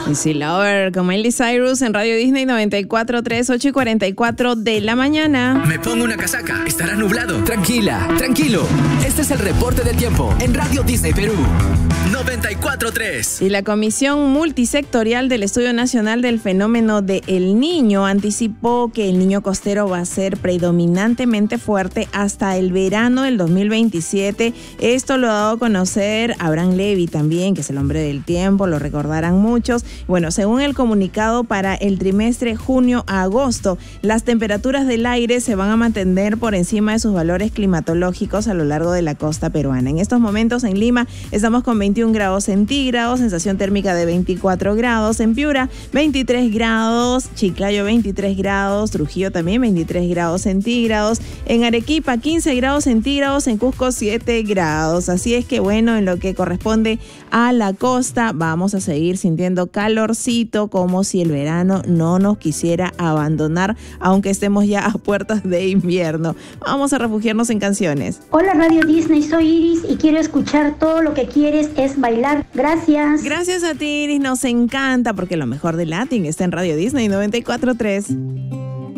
Easy Lover con Miley Cyrus en Radio Disney 94.3, 8:44 de la mañana. Me pongo una casaca, estará nublado. Tranquila, tranquilo. Este es el reporte del tiempo en Radio Disney Perú 94.3. Y la Comisión Multisectorial del Estudio Nacional del Fenómeno de El Niño anticipó que el niño costero va a ser predominantemente fuerte hasta el verano del 2027. Esto lo ha dado a conocer Abraham Levy también, que es el hombre del tiempo, lo recordarán muchos. Bueno, según el comunicado, para el trimestre junio a agosto, las temperaturas del aire se van a mantener por encima de sus valores climatológicos a lo largo de la costa peruana. En estos momentos en Lima estamos con 21 grados centígrados, sensación térmica de 24 grados, en Piura 23 grados, Chiclayo 23 grados, Trujillo también 23 grados centígrados, en Arequipa 15 grados centígrados, en Cusco 7 grados. Así es que bueno, en lo que corresponde a la costa vamos a seguir sintiendo calorcito, como si el verano no nos quisiera abandonar, aunque estemos ya a puertas de invierno. Vamos a refugiarnos en canciones. Hola Radio Disney, soy Iris y quiero escuchar Todo lo que quieres es bailar. Gracias. Gracias a ti, Iris, nos encanta porque lo mejor de Latin está en Radio Disney 94.3.